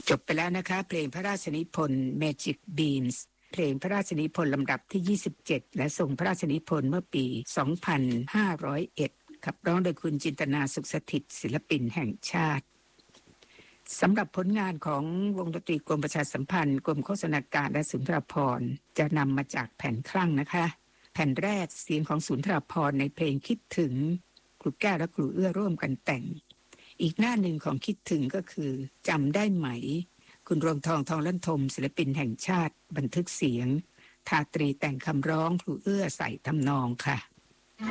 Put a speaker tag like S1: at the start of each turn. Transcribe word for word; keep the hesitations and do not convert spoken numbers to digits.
S1: จบไปแล้วนะคะเพลงพระราชนิพนธ์ Magic Beans เพลงพระราชนิพนธ์ลำดับที่ยี่สิบเจ็ดและทรงพระราชนิพนธ์เมื่อปีสองพันห้าร้อยเอ็ดขับร้องโดยคุณจินตนาสุขสถิตศิลปินแห่งชาติสำหรับผลงานของวงดนตรีกรมประชาสัมพันธ์กรมโฆษณาการและสุนทรภรณ์จะนำมาจากแผ่นคลั่งนะคะแผ่นแรกเสียงของสุนทรภรณ์ในเพลงคิดถึงครูแก้วและครูเอื้อร่วมกันแต่งอีกหน้าหนึ่งของคิดถึงก็คือจำได้ไหมคุณรวงทองทองลั่นทมศิลปินแห่งชาติบันทึกเสียงทาตรีแต่งคำร้องครูเอื้อใส่ทำนองค่ะ